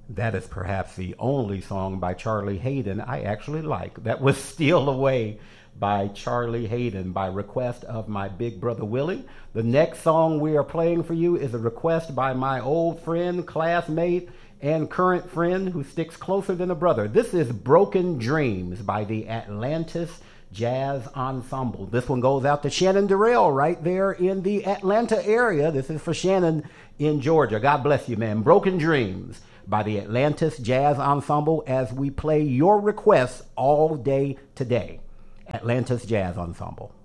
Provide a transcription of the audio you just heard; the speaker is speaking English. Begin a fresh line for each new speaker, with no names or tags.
That is perhaps the only song by Charlie Hayden I actually like. That was Steal Away by Charlie Hayden by request of my big brother Willie. The next song we are playing for you is a request by my old friend, classmate, and current friend who sticks closer than a brother. This is Broken Dreams by the Atlantis Jazz Ensemble. This one goes out to Shannon Durrell right there in the Atlanta area. This is for Shannon in Georgia. God bless you, man. Broken Dreams by the Atlantis Jazz Ensemble as we play your requests all day today. Atlantis Jazz Ensemble.